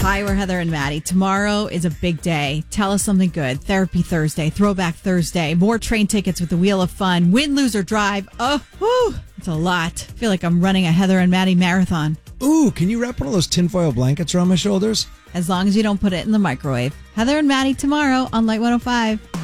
Hi, we're Heather and Maddie. Tomorrow is a big day. Tell us something good. Therapy Thursday, Throwback Thursday, more train tickets with the Wheel of Fun, win, lose, or drive. Oh, whew, it's a lot. I feel like I'm running a Heather and Maddie marathon. Ooh, can you wrap one of those tinfoil blankets around my shoulders? As long as you don't put it in the microwave. Heather and Maddie tomorrow on Light 105.